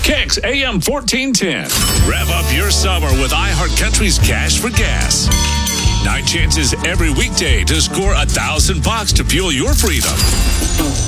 Kicks AM 1410. Rev up your summer with iHeart Country's Cash for Gas. 9 chances every weekday to score $1,000 to fuel your freedom.